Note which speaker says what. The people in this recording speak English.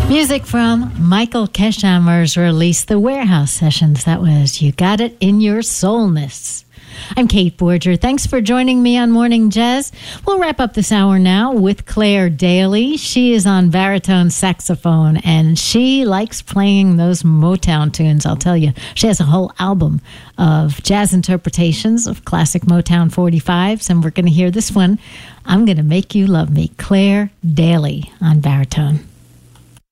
Speaker 1: Music from Michael Keshammer's release, The Warehouse Sessions. That was You Got It in Your Soulness. I'm Kate Borger. Thanks for joining me on Morning Jazz. We'll wrap up this hour now with Claire Daly. She is on baritone saxophone, and she likes playing those Motown tunes, I'll tell you. She has a whole album of jazz interpretations of classic Motown 45s, and we're going to hear this one, I'm Going to Make You Love Me, Claire Daly on baritone.